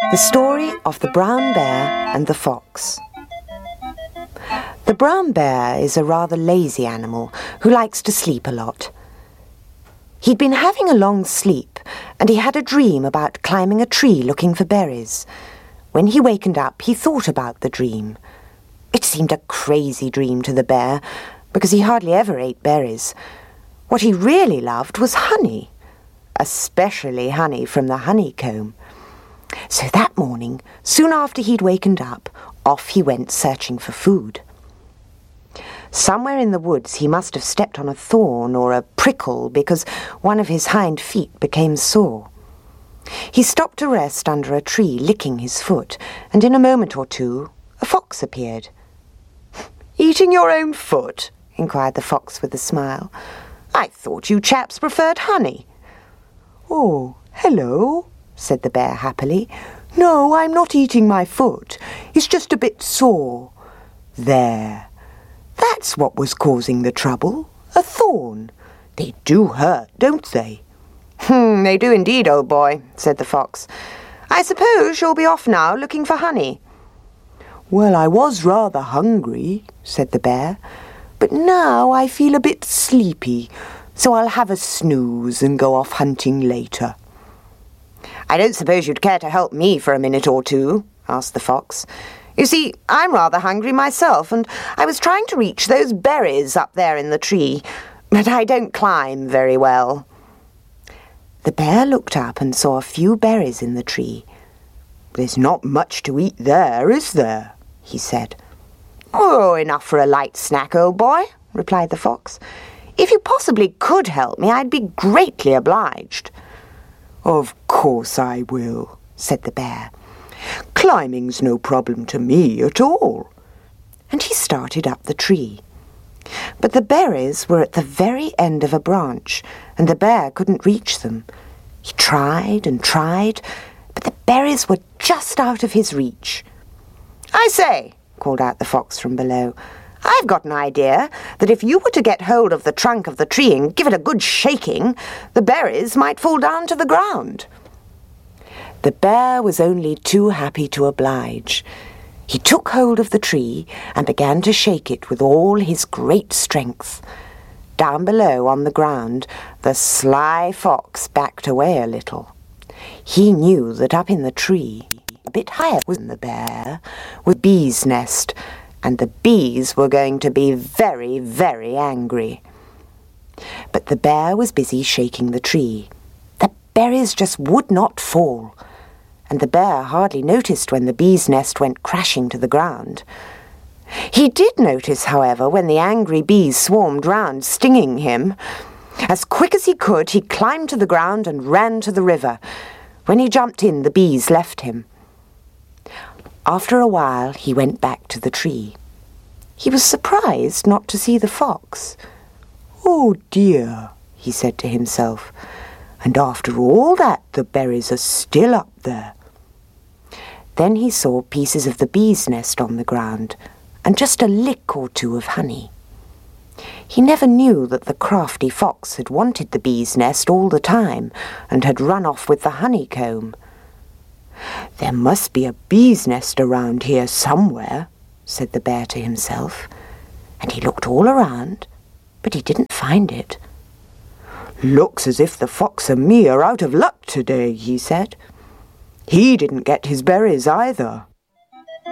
The story of the brown bear and the fox. The brown bear is a rather lazy animal who likes to sleep a lot. He'd been having a long sleep, and he had a dream about climbing a tree looking for berries. When he wakened up, he thought about the dream. It seemed a crazy dream to the bear, because he hardly ever ate berries. What he really loved was honey, especially honey from the honeycomb. So that morning, soon after he'd wakened up, off he went searching for food. Somewhere in the woods he must have stepped on a thorn or a prickle because one of his hind feet became sore. He stopped to rest under a tree, licking his foot, and in a moment or two a fox appeared. "Eating your own foot?" inquired the fox with a smile. "I thought you chaps preferred honey." "Oh, hello," said the bear happily. "No, I'm not eating my foot. It's just a bit sore. There. That's what was causing the trouble. A thorn. They do hurt, don't they?" They do indeed, old boy," said the fox. "I suppose you'll be off now looking for honey." "Well, I was rather hungry," said the bear, "but now I feel a bit sleepy, so I'll have a snooze and go off hunting later." "I don't suppose you'd care to help me for a minute or two?" asked the fox. "You see, I'm rather hungry myself, and I was trying to reach those berries up there in the tree, but I don't climb very well." The bear looked up and saw a few berries in the tree. "There's not much to eat there, is there?" he said. "Oh, enough for a light snack, old boy," replied the fox. "If you possibly could help me, I'd be greatly obliged." "Of course I will," said the bear. "Climbing's no problem to me at all." And he started up the tree. But the berries were at the very end of a branch, and the bear couldn't reach them. He tried and tried, but the berries were just out of his reach. "I say," called out the fox from below, "I've got an idea that if you were to get hold of the trunk of the tree and give it a good shaking, the berries might fall down to the ground." The bear was only too happy to oblige. He took hold of the tree and began to shake it with all his great strength. Down below on the ground, the sly fox backed away a little. He knew that up in the tree, a bit higher than the bear, was a bee's nest, and the bees were going to be very, very angry. But the bear was busy shaking the tree. The berries just would not fall, and the bear hardly noticed when the bee's nest went crashing to the ground. He did notice, however, when the angry bees swarmed round, stinging him. As quick as he could, he climbed to the ground and ran to the river. When he jumped in, the bees left him. After a while, he went back to the tree. He was surprised not to see the fox. "Oh dear," he said to himself, "and after all that, the berries are still up there." Then he saw pieces of the bee's nest on the ground, and just a lick or two of honey. He never knew that the crafty fox had wanted the bee's nest all the time, and had run off with the honeycomb. "There must be a bee's nest around here somewhere," said the bear to himself, and he looked all around, but he didn't find it. "Looks as if the fox and me are out of luck today," he said. "He didn't get his berries either."